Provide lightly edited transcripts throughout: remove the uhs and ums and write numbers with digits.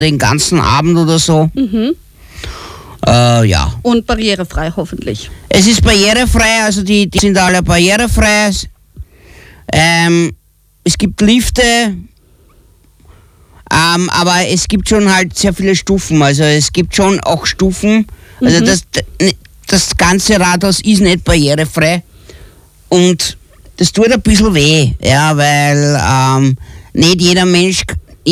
den ganzen Abend oder so. Ja. Und barrierefrei hoffentlich. Es ist barrierefrei, also die sind alle barrierefrei. Es gibt Lifte, aber es gibt schon halt sehr viele Stufen. Also es gibt schon auch Stufen. Also das ganze Rathaus ist nicht barrierefrei. Und das tut ein bisschen weh, ja, weil nicht jeder Mensch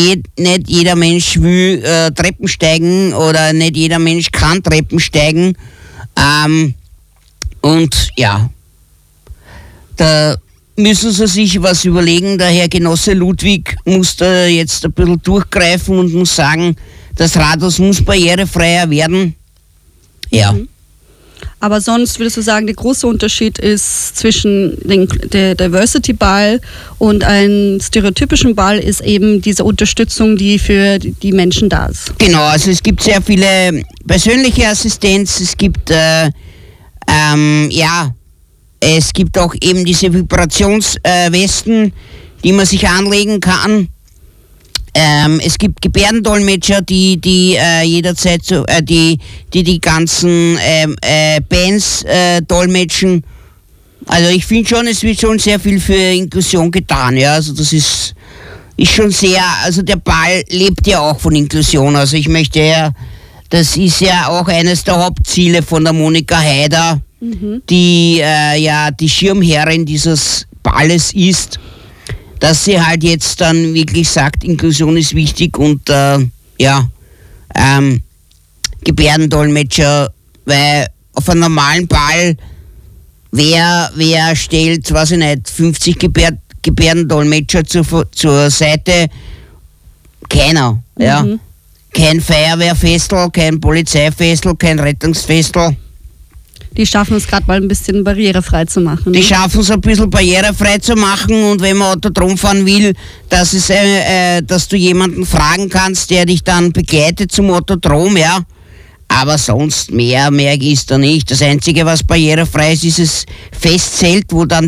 will Treppen steigen oder nicht jeder Mensch kann Treppen steigen. Und ja, da müssen sie sich was überlegen. Der Herr Genosse Ludwig muss da jetzt ein bisschen durchgreifen und muss sagen, das Rathaus muss barrierefreier werden. Ja. Aber sonst würdest du sagen, der große Unterschied ist zwischen der Diversity Ball und einem stereotypischen Ball ist eben diese Unterstützung, die für die Menschen da ist. Genau, also es gibt sehr viele persönliche Assistenz, es gibt es gibt auch eben diese Vibrationswesten, die man sich anlegen kann. Es gibt Gebärdendolmetscher, die jederzeit die ganzen Bands dolmetschen. Also ich finde schon, es wird schon sehr viel für Inklusion getan. Ja, also das ist schon sehr, also der Ball lebt ja auch von Inklusion. Also ich möchte ja, das ist ja auch eines der Hauptziele von der Monika Haider, die die Schirmherrin dieses Balles ist, dass sie halt jetzt dann wirklich sagt, Inklusion ist wichtig und Gebärdendolmetscher, weil auf einem normalen Ball, wer stellt, weiß ich nicht, 50 Gebärdendolmetscher zur Seite? Keiner, ja. Kein Feuerwehrfestel, kein Polizeifestel, kein Rettungsfestel. Die schaffen es gerade mal ein bisschen barrierefrei zu machen. Die schaffen es ein bisschen barrierefrei zu machen und wenn man Autodrom fahren will, dass du jemanden fragen kannst, der dich dann begleitet zum Autodrom, ja. Aber sonst mehr ist da nicht. Das Einzige, was barrierefrei ist, ist das Festzelt, wo dann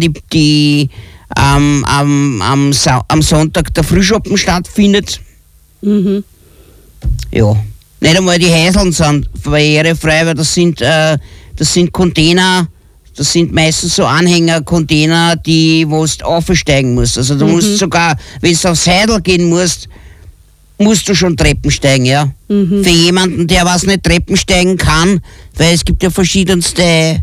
am Sonntag der Frühschoppen stattfindet. Ja. Nicht einmal die Häuseln sind barrierefrei, weil das sind Container, das sind meistens so Anhängercontainer, wo du aufsteigen musst. Also du musst sogar, wenn du aufs Heidel gehen musst du schon Treppen steigen, ja. Für jemanden, der was nicht Treppen steigen kann, weil es gibt ja verschiedenste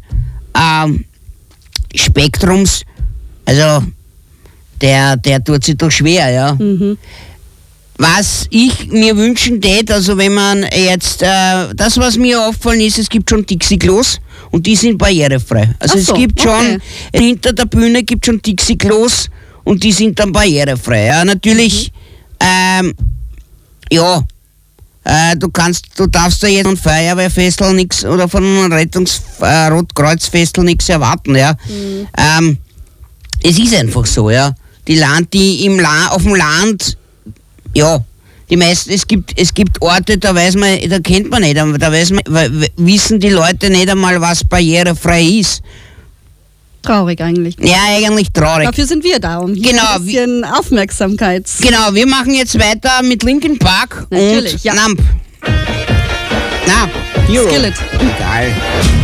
Spektrums, also der tut sich doch schwer, ja. Was ich mir wünschen tät, also wenn man jetzt, das was mir auffallen ist, es gibt schon Dixie-Klos und die sind barrierefrei. Also es gibt schon, hinter der Bühne gibt schon Dixie-Klos und die sind dann barrierefrei. Ja, natürlich, du darfst da jetzt von Feuerwehrfestel nichts oder von einem Rotkreuzfestel nichts erwarten, ja. Es ist einfach so, ja. Auf dem Land, ja, die meisten, es gibt Orte, da kennt man nicht, wissen die Leute nicht einmal, was barrierefrei ist. Traurig eigentlich. Ja, eigentlich traurig. Dafür sind wir da, um hier ein bisschen Aufmerksamkeit. Genau, wir machen jetzt weiter mit Linkin Park und Nump. Skillet. Geil.